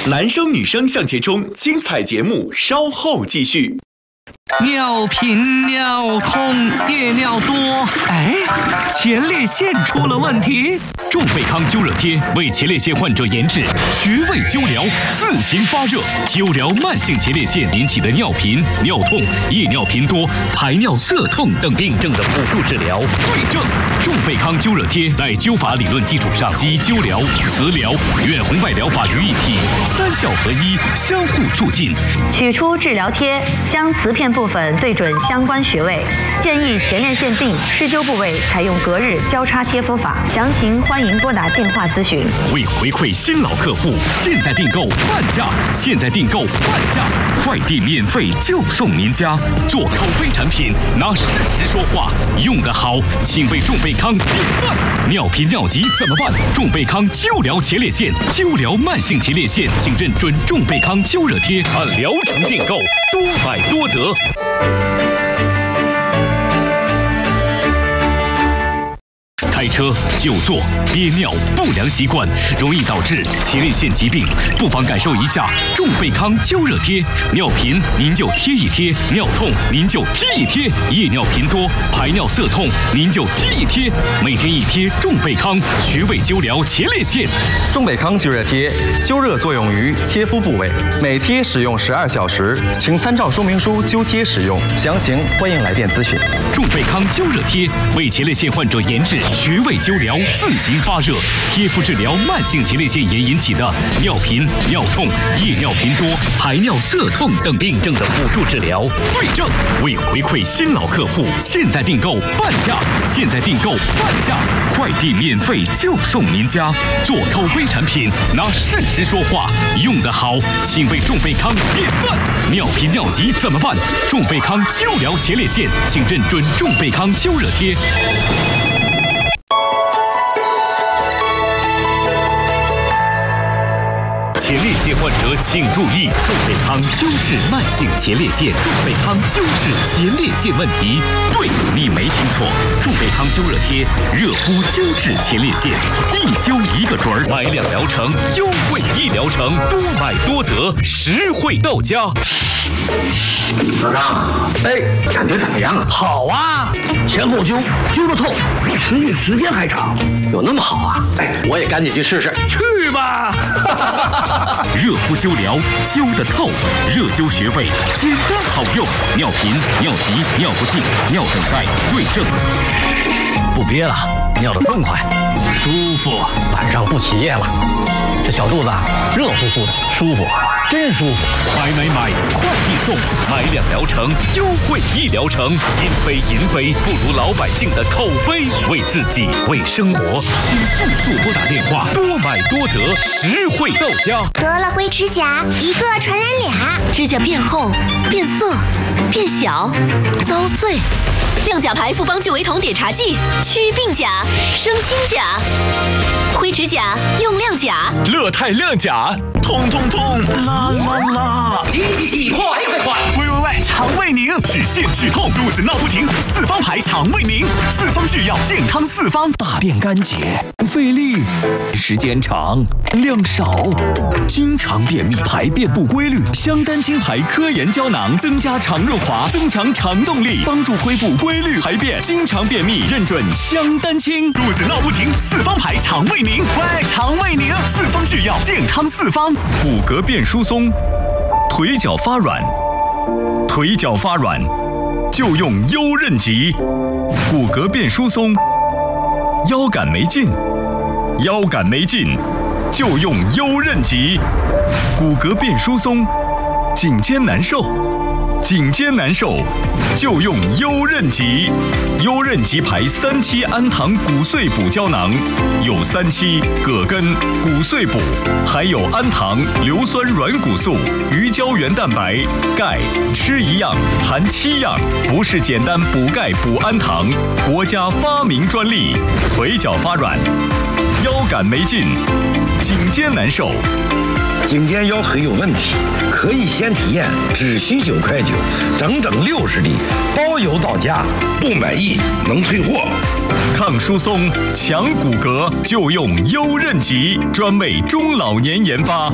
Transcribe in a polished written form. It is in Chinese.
男生女生向前冲，精彩节目稍后继续。 尿频、尿痛、夜尿多，前列腺出了问题。 众贝康灸热贴为前列腺患者研制，穴位灸疗，自行发热，灸疗慢性前列腺引起的尿频、尿痛、夜尿频多、排尿涩痛等病症的辅助治疗。对症，众贝康灸热贴在灸法理论基础上，集灸疗、磁疗、远红外疗法于一体，三效合一，相互促进。 取出治疗贴，将瓷片部分对准相关穴位，建议前列腺病施灸部位采用隔日交叉贴敷法。详情欢迎拨打电话咨询。 为回馈新老客户，现在订购半价，现在订购半价，快递免费就送您家。做口碑产品，拿事实说话，用得好，请为众贝康点赞。尿频尿急怎么办？众贝康灸疗前列腺，灸疗慢性前列腺，请认准众贝康灸热贴，按疗程订购，多买多得。开车、久坐、憋尿、不良习惯，容易导致前列腺疾病，不妨感受一下众贝康灸热贴。尿频您就贴一贴，尿痛您就贴一贴，夜尿频多、排尿涩痛您就贴一贴。每天一贴众贝康，穴位灸疗前列腺。 众贝康灸热贴，灸热作用于贴敷部位，每贴使用12小时，请参照说明书灸贴使用。详情欢迎来电咨询。 众贝康灸热贴为前列腺患者研制。穴位灸疗，自行发热，贴敷治疗慢性前列腺炎引起的尿频、尿痛、夜尿频多、排尿涩痛等病症的辅助治疗。对症，为回馈新老客户，现在订购半价，现在订购半价，快递免费就送您家。做口碑产品，拿事实说话，用得好，请为众贝康点赞。尿频尿急怎么办？众贝康灸疗前列腺，请认准众贝康灸热贴。前列腺患者请注意，众贝康灸治慢性前列腺，众贝康灸治前列腺问题。对，你没听错，众贝康灸热贴，热敷灸治前列腺，一灸一个准儿，买2疗程，优惠1疗程，多买多得，实惠到家。 老张，感觉怎么样啊？ 好啊，前后灸，灸得透，比持续时间还长， 有那么好啊？我也赶紧去试试。 去吧！ 热敷灸疗，灸得透，热灸穴位，简单好用。尿频、尿急、尿不尽、尿等待，对症。 不憋了，尿得痛快，舒服， 晚上不起夜了，这小肚子热乎乎的，舒服，真舒服。 买，快递送，买2疗程，优惠1疗程，金杯银杯，不如老百姓的口碑。为自己，为生活，请速拨打电话，多买多得，实惠到家。 得了灰指甲，一个传染俩， 指甲变厚、变色、变小、遭碎。亮甲牌复方聚维酮碘茶剂，祛病甲、生新甲。灰指甲用亮甲， 乐泰亮甲，痛，啦！急，快！喂，肠胃宁，止泻止痛，肚子闹不停，4方牌肠胃宁，4方制药，健康4方。大便干结，费力，时间长，量少，经常便秘，排便不规律。香丹青牌科研胶囊，增加肠润滑，增强肠动力，帮助恢复规律排便。经常便秘，认准香丹青。肚子闹不停，4方牌肠胃宁，喂，肠胃宁，4方制药，健康4方。 骨骼变疏松，腿脚发软就用优韧极。骨骼变疏松，腰杆没劲就用优韧极。骨骼变疏松，颈肩难受就用优韧极。优韧极牌3期氨糖骨碎补胶囊，有3期葛根、骨碎补，还有氨糖、硫酸软骨素、鱼胶原蛋白、钙，吃一样含7样，不是简单补钙补氨糖，国家发明专利。腿脚发软，腰杆没劲，颈肩难受。 颈肩腰腿有问题，可以先体验，只需9块9，整整60粒，包邮到家，不满意能退货。 抗疏松、强骨骼，就用优韧极，专为中老年研发。